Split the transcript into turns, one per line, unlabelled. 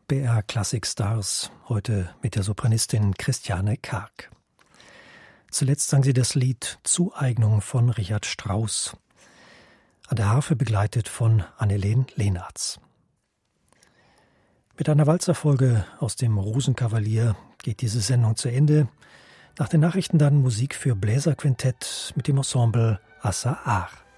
BR Classic Stars, heute mit der Sopranistin Christiane Karg. Zuletzt sang sie das Lied Zueignung von Richard Strauss, an der Harfe begleitet von Anneleen Leenaerts. Mit einer Walzerfolge aus dem Rosenkavalier geht diese Sendung zu Ende. Nach den Nachrichten dann Musik für Bläserquintett mit dem Ensemble Assa Aar.